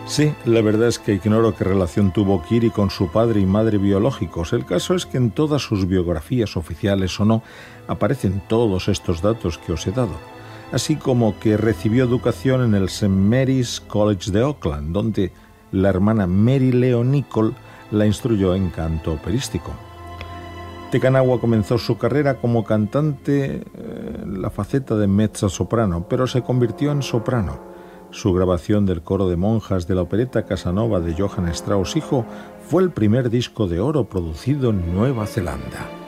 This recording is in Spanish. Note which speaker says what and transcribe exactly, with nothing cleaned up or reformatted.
Speaker 1: Sí, la verdad es que ignoro qué relación tuvo Kiri con su padre y madre biológicos. El caso es que en todas sus biografías, oficiales o no, aparecen todos estos datos que os he dado. Así como que recibió educación en el Saint Mary's College de Auckland, donde la hermana Mary Leo Nicol la instruyó en canto operístico. Te comenzó su carrera como cantante en la faceta de mezzo-soprano, pero se convirtió en soprano. Su grabación del coro de monjas de la opereta Casanova de Johann Strauss hijo fue el primer disco de oro producido en Nueva Zelanda.